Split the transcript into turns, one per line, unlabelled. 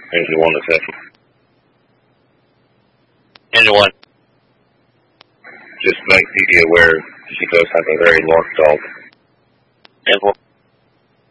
Engine 1 to 7.
Engine 1.
Just make Phoebe aware she does have a very large dog.
Engine 1.